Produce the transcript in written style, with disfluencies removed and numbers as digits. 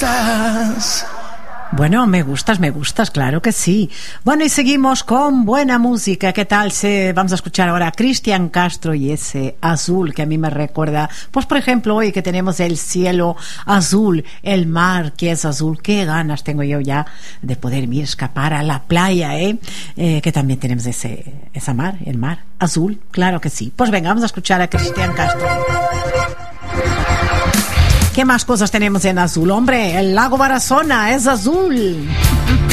gustas. Bueno, me gustas, claro que sí. Bueno, y seguimos con buena música. ¿Qué tal? Vamos a escuchar ahora a Cristian Castro y ese azul que a mí me recuerda, pues por ejemplo, hoy que tenemos el cielo azul, el mar que es azul. Qué ganas tengo yo ya de poderme escapar a la playa, que también tenemos esa mar, el mar azul, claro que sí. Pues venga, vamos a escuchar a Cristian Castro. ¿Qué más cosas tenemos en azul? Hombre, el lago Barazona es azul.